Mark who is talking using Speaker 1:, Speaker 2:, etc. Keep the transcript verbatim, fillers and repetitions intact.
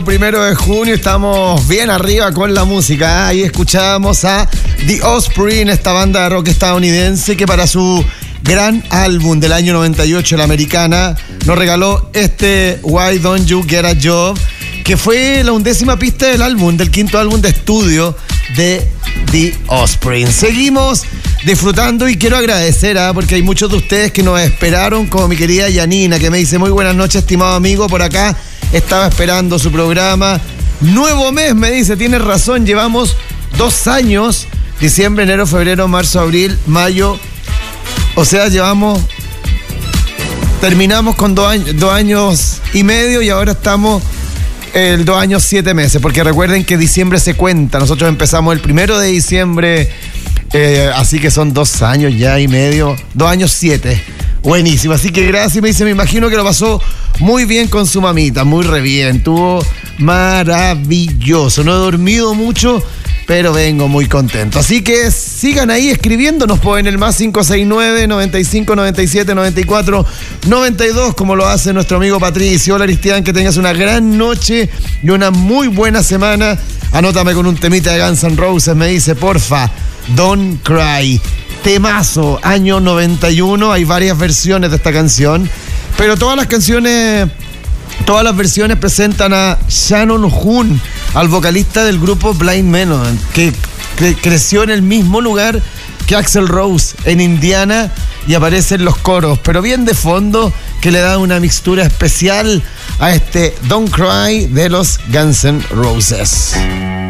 Speaker 1: Primero de junio, estamos bien arriba con la música. Ahí escuchábamos a The Offspring, esta banda de rock estadounidense que para su gran álbum del año noventa y ocho, La Americana, nos regaló este Why Don't You Get a Job, que fue la undécima pista del álbum, del quinto álbum de estudio de The Offspring. Seguimos disfrutando y quiero agradecer, ¿eh? porque hay muchos de ustedes que nos esperaron, como mi querida Yanina, que me dice: muy buenas noches, estimado amigo, por acá estaba esperando su programa. Nuevo mes, me dice, tienes razón, llevamos dos años, diciembre, enero, febrero, marzo, abril, mayo, o sea, llevamos, terminamos con dos años, dos años y medio y ahora estamos el dos años, siete meses, porque recuerden que diciembre se cuenta, nosotros empezamos el primero de diciembre, eh, así que son dos años ya y medio, dos años, siete. Buenísimo, así que gracias. Me dice, me imagino que lo pasó muy bien con su mamita, muy re bien, estuvo maravilloso. No he dormido mucho, pero vengo muy contento. Así que sigan ahí escribiéndonos pues, en el más cinco seis nueve, noventa y cinco, noventa y siete, noventa y cuatro, noventa y dos, como lo hace nuestro amigo Patricio. Hola, Cristian, que tengas una gran noche y una muy buena semana. Anótame con un temita de Guns N' Roses, me dice, porfa, Don't Cry. Temazo, año noventa y uno, hay varias versiones de esta canción, pero todas las canciones, todas las versiones presentan a Shannon Hoon, al vocalista del grupo Blind Melon, que cre- creció en el mismo lugar que Axl Rose, en Indiana, y aparece en los coros, pero bien de fondo, que le da una mixtura especial a este Don't Cry de los Guns N' Roses.